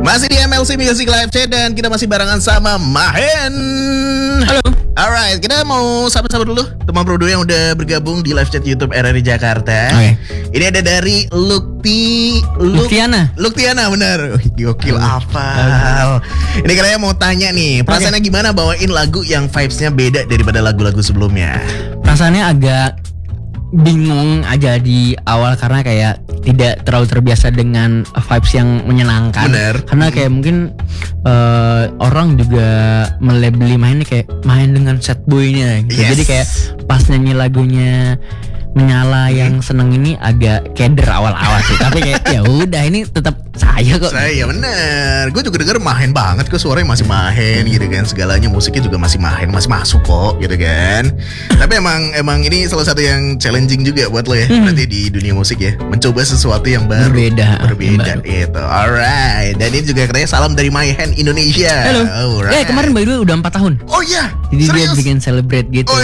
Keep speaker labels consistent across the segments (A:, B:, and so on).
A: Masih di MLC Music Live Chat dan kita masih barengan sama Mahen.
B: Halo.
A: Alright, kita mau sapa-sapa dulu teman Prodo yang udah bergabung di live chat YouTube RRI Jakarta.
B: Oke.
A: Ini ada dari
B: Luktiana,
A: benar. Gokil hafal. Ini kayaknya mau tanya nih, perasaannya gimana bawain lagu yang vibes-nya beda daripada lagu-lagu sebelumnya?
B: Perasaannya agak bingung aja di awal karena kayak tidak terlalu terbiasa dengan vibes yang menyenangkan.
A: Bener.
B: Karena kayak mungkin orang juga melabeli mainnya kayak main dengan sad boy-nya gitu.
A: Yes.
B: Jadi kayak pas nyanyi lagunya Menyala yang seneng ini agak keder awal-awal sih. Tapi kayak ya udah ini tetap saya kok.
A: Saya bener. Gue juga denger Mahen banget kok, suaranya masih Mahen gitu kan. Segalanya musiknya juga masih Mahen, masih masuk kok gitu kan. Tapi emang ini salah satu yang challenging juga buat lo ya. Berarti di dunia musik ya, mencoba sesuatu yang baru. Berbeda itu. Alright. Dan ini juga katanya salam dari Mahen Indonesia.
B: Halo.
A: Alright.
B: Kemarin by the way udah 4 tahun.
A: Oh iya.
B: Jadi
A: serius?
B: dia bikin celebrate gitu.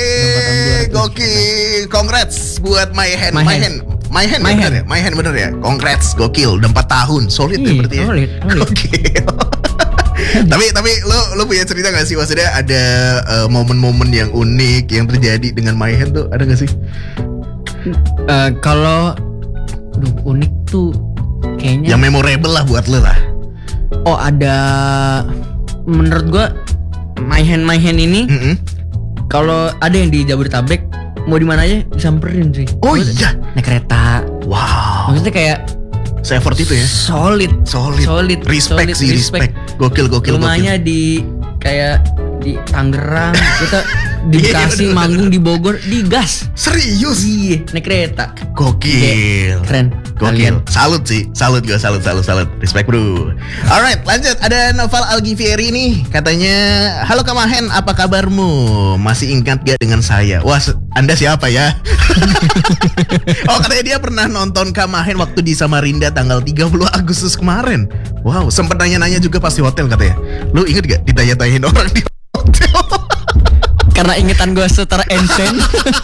A: Gokil. Congrats buat Mahen.
B: Mahen.
A: Mahen bener ya. Congrats, gokil. Udah 4 tahun. Solid ya berarti ya.
B: Solid.
A: Gokil. tapi lo punya cerita gak sih, maksudnya ada momen-momen yang unik yang terjadi dengan Mahen tuh, ada gak sih?
B: Kalau unik tuh kayaknya
A: yang memorable lah buat lo lah.
B: Oh ada, menurut gua Mahen ini kalau ada yang di Jabodetabek mau di mana aja disamperin sih.
A: Oh iya,
B: naik kereta.
A: Wow.
B: Maksudnya kayak
A: se-effort itu ya.
B: Solid. Respect.
A: Gokil.
B: Rumahnya di kayak di Tangerang, kita di Bekasi, manggung di Bogor, di gas.
A: Serius?
B: Iya, naik kereta.
A: Gokil.
B: Keren.
A: Gokil. Salut sih. Salut. Respect bro. Alright, lanjut. Ada Noval Algivieri nih. Katanya, halo Kak Mahen, apa kabarmu? Masih ingat gak dengan saya? Wah, Anda siapa ya? Oh, katanya dia pernah nonton Kak Mahen waktu di Samarinda tanggal 30 Agustus kemarin. Wow, sempet nanya-nanya juga pas di hotel katanya. Lu inget gak ditanya-tanyain orang di hotel?
B: Karena ingetan gue setara Ensen.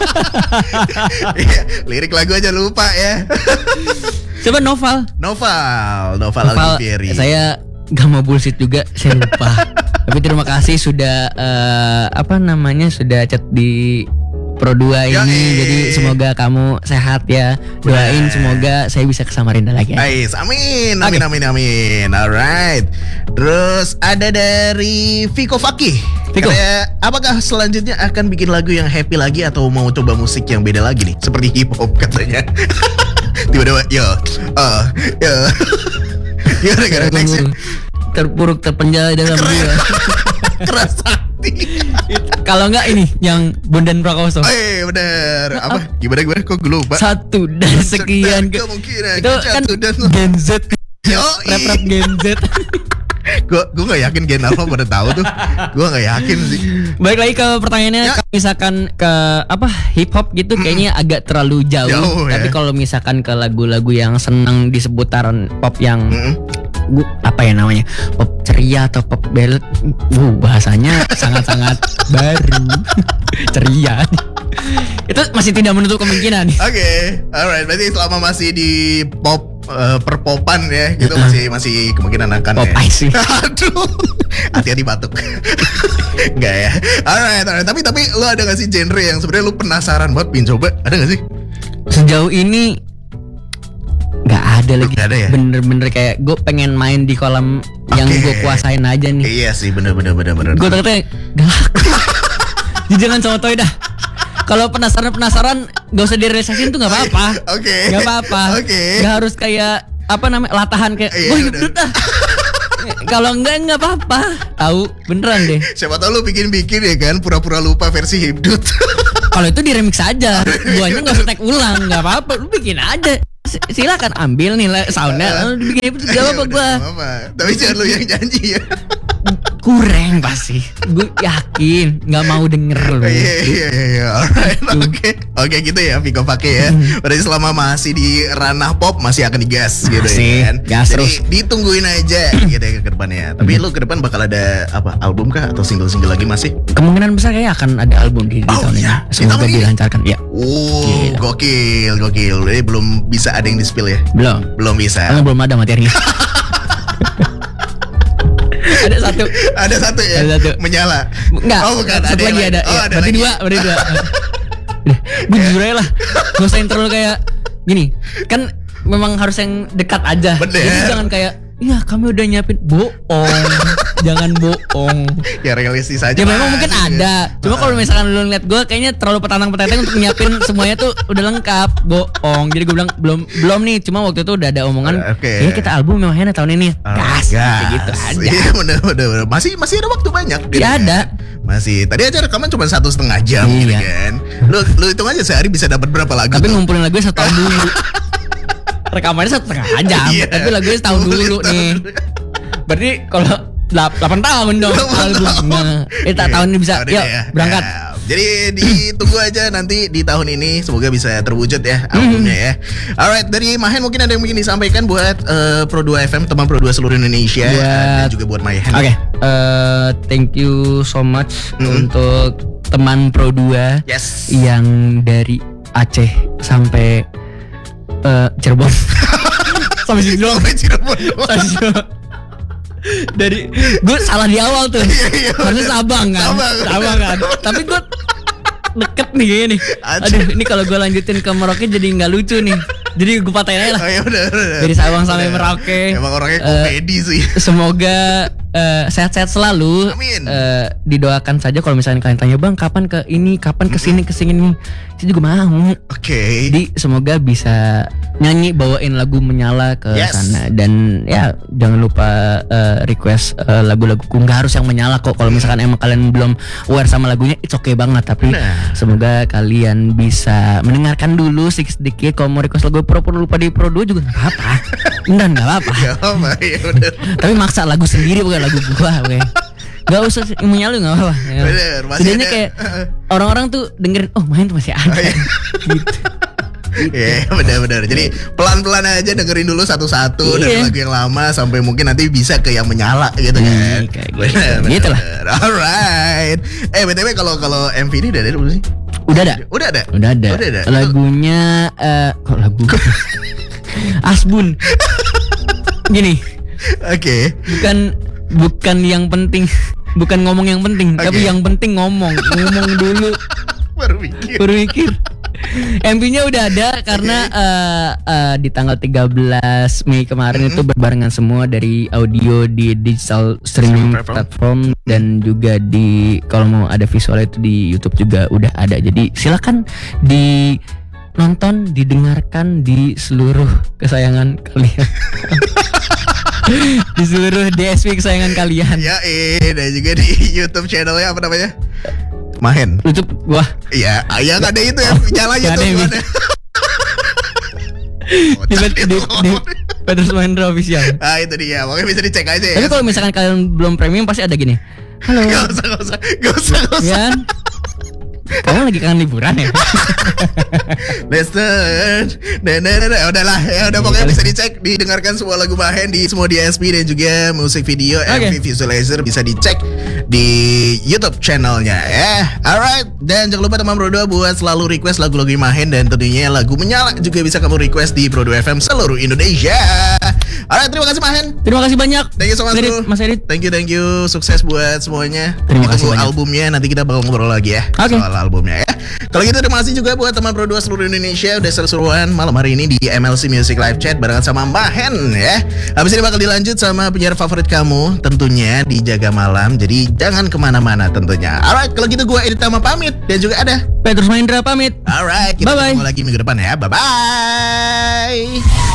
A: Lirik lagu aja lupa ya.
B: Coba Noval
A: Algivieri.
B: Saya gak mau bullshit juga, saya lupa. Tapi terima kasih sudah sudah chat di Pro 2 ini. Jadi semoga kamu sehat ya. Doain semoga saya bisa ke Samarinda lagi.
A: Ais, amin. Alright. Terus ada dari Viko Fakih. Katanya, apakah selanjutnya akan bikin lagu yang happy lagi atau mau coba musik yang beda lagi nih, seperti hip hop katanya. Tiba-tiba gara-gara next
B: terpuruk terpenjara dalam dia.
A: Keras hati.
B: Kalau enggak ini yang Bondan Prakoso.
A: Bener. Apa? Gimana kok gue lupa.
B: Satu dan sekian
A: kemungkinan.
B: Itu kan Gen Z. Rap Gen Z.
A: Gue gak yakin Gen Alpha pada tahu tuh. Gue gak yakin sih.
B: Balik lagi ke pertanyaannya, kalau misalkan ke hip hop gitu kayaknya agak terlalu jauh
A: ya.
B: Tapi kalau misalkan ke lagu-lagu yang senang di seputaran pop yang pop ceria atau pop ballad, bahasanya sangat-sangat baru. Ceria. Itu masih tidak menutup kemungkinan.
A: Oke. Alright, berarti selama masih di pop perpopan ya, gitu masih kemungkinan akan
B: pop
A: ya.
B: sih.
A: Aduh. Hati-hati batuk. Enggak ya. Alright. Tapi lu ada gak sih genre yang sebenarnya lu penasaran banget pengen coba? Ada gak sih?
B: Sejauh ini nggak ada lagi.
A: Gak ada ya?
B: Bener-bener kayak gue pengen main di kolam yang gue kuasain aja nih.
A: Iya sih, bener.
B: Gue takutnya gak laku. Jangan sotoy dah. Kalau penasaran gak usah direalisasiin tuh gak apa-apa.
A: Oke.
B: Gak apa-apa.
A: Gak
B: harus kayak latahan kayak gue hidup dah. Kalau enggak apa-apa. Tahu beneran deh.
A: Siapa tahu lu bikin ya kan, pura-pura lupa versi Hibdut.
B: Kalau itu di remix aja. Guanya gak usah tag ulang, gak apa-apa. Lu bikin aja. Silakan ambil nih soundnya, bikin itu gak apa-apa gua.
A: Tapi jangan lu yang janji ya.
B: Kurang pasti. Gue yakin nggak mau denger lu.
A: Iya. Alright. Oke gitu ya Viko pakai ya. Berarti selama masih di ranah pop masih akan digas gitu ya kan.
B: Gas terus.
A: Ditungguin aja gitu ya ke depannya. Tapi lu ke depan bakal ada album kah atau single-single lagi masih?
B: Kemungkinan besar kayak akan ada album di tahun ini. Semoga dilancarkan ya.
A: Gokil. Jadi belum bisa ada yang di-spill ya?
B: Belum
A: bisa.
B: Karena belum ada materinya. Ada satu.
A: Ada satu ya.
B: Ada satu.
A: Menyala.
B: Enggak.
A: Oh bukan.
B: Satu
A: yang
B: lagi
A: lain.
B: ada.
A: Oh
B: Ya,
A: ada
B: berarti
A: lagi.
B: dua. Gue jujur aja lah. Gak usah intro kayak gini. Kan memang harus yang dekat aja.
A: Bener.
B: Jadi jangan kayak iya kami udah nyiapin. Bohong. Jangan bohong.
A: Ya realistis aja.
B: Ya memang
A: Mas.
B: mungkin ada. Cuma kalau misalkan lu ngeliat gue kayaknya terlalu petantang-petantang untuk nyiapin semuanya tuh udah lengkap. Bohong. Jadi gue bilang belum nih. Cuma waktu itu udah ada omongan.
A: Oke.
B: Ya kita album memang tahun ini. Gas. Kayak gitu aja.
A: Iya bener. Masih ada waktu banyak. gitu
B: Ya
A: kan.
B: ada.
A: Masih. Tadi aja rekaman cuma 1,5 jam gitu
B: Iya.
A: kan. Lu hitung aja sehari bisa dapat berapa lagu.
B: Tapi
A: tuh?
B: ngumpulin lagunya 1 tahun dulu. Rekamannya 1,5 jam.
A: Iya.
B: Tapi lagunya setahun dulu nih. Berarti kalau 8 tahun dong
A: 8
B: albumnya. Tahun ini bisa.
A: Tahun
B: Yuk
A: ini ya.
B: berangkat.
A: Ya. Jadi ditunggu aja nanti di tahun ini semoga bisa terwujud ya albumnya ya. Alright, dari Mahen mungkin ada yang ingin disampaikan buat Pro 2 FM, teman Pro 2 seluruh Indonesia dan juga buat Mahen.
B: Oke, thank you so much untuk teman Pro 2
A: Yes.
B: yang dari Aceh sampai Cirebon. Sampai situ doang.
A: Sampai Cirebon doang.
B: Sampai situ doang. Dari gue salah di awal tuh.
A: Iya,
B: Harusnya Sabang kan.
A: Sabang.
B: kan. Tapi gue deket nih kayaknya nih. Aduh, ini kalau gue lanjutin ke Merauke jadi nggak lucu nih. Jadi gue patahin aja lah.
A: Oh, ya udah.
B: Dari Sabang sampai Merauke.
A: Emang orangnya komedi sih.
B: Semoga sehat-sehat selalu.
A: Amin.
B: Didoakan saja kalau misalnya kalian tanya bang kapan ke ini, kapan ke sini saya juga mau.
A: Oke.
B: Jadi semoga bisa nyanyi bawain lagu Menyala ke
A: Yes.
B: sana dan ya jangan lupa request lagu-laguku nggak harus yang Menyala kok. Kalau misalkan emang kalian belum aware sama lagunya, it's okay banget. Tapi
A: Nah.
B: semoga kalian bisa mendengarkan dulu sedikit. Kalau mau request lagu Pro lupa di Pro 2 juga nggak apa-apa. Beneran nggak apa-apa.
A: Ya apa ya udah.
B: Tapi maksa lagu sendiri bukan lagu gua, oke. Gak usah Menyala nggak apa-apa.
A: Bener, masih
B: Setidaknya
A: ada.
B: kayak orang-orang tuh dengerin, oh Mahen tuh masih ada.
A: Oh, iya.
B: Gitu.
A: Iya benar-benar. Jadi pelan-pelan aja dengerin dulu satu-satu
B: Iya.
A: dari lagu yang lama sampai mungkin nanti bisa ke yang Menyala gitu kan.
B: Kayak
A: Benar,
B: gitu lah.
A: benar. Alright. BTW kalau MV ini udah ada belum sih?
B: Udah ada.
A: Udah ada.
B: Udah ada.
A: Udah ada.
B: Lagunya kok lagu Asbun. Gini,
A: Oke.
B: bukan yang penting, bukan ngomong yang penting,
A: Oke.
B: tapi yang penting ngomong dulu,
A: Berpikir.
B: berpikir. MV-nya udah ada karena di tanggal 13 Mei kemarin itu berbarengan semua dari audio di digital streaming platform dan juga di kalau mau ada visualnya itu di YouTube juga udah ada. Jadi silakan nonton, didengarkan di seluruh kesayangan kalian. Di seluruh DSP kesayangan kalian.
A: Ya dan juga di YouTube channelnya apa namanya? Mahen.
B: YouTube gua.
A: Iya, yang ada itu ya nyalanya
B: Gak
A: tuh.
B: ada yang
A: ada.
B: di
A: Kocak itu.
B: Petrus Mahendra Official.
A: Ah itu dia, makanya bisa dicek aja ya.
B: Tapi kalau misalkan kalian belum premium pasti ada gini. Halo.
A: Gak usah.
B: Ya. Kamu lagi kangen liburan ya?
A: Listen, udahlah ya udah pokoknya bisa dicek, didengarkan semua lagu Mahen di semua DSP dan juga musik video MV visualizer bisa dicek di YouTube channelnya ya. Alright, dan jangan lupa teman Pro 2 buat selalu request lagu-lagu Mahen dan tentunya lagu Menyala juga bisa kamu request di Pro 2 FM seluruh Indonesia. Alright, terima kasih Mahen.
B: Terima kasih banyak.
A: Thank you so much bro.
B: Mas Edit.
A: Thank you. Sukses buat semuanya.
B: Terima kasih
A: Ditunggu
B: banyak.
A: albumnya, nanti kita bakal ngobrol lagi ya soal albumnya ya. Kalau gitu terima kasih juga buat teman Pro 2 seluruh Indonesia udah seru-seruan malam hari ini di MLC Music Live Chat barengan sama Mahen ya. Habis ini bakal dilanjut sama penyiar favorit kamu tentunya di Jaga Malam. Jadi jangan kemana-mana tentunya. Alright, kalau gitu gue Edit Tama pamit dan juga ada
B: Petrus Mahendra pamit.
A: Alright, kita
B: Bye-bye.
A: ketemu lagi minggu depan ya. Bye-bye.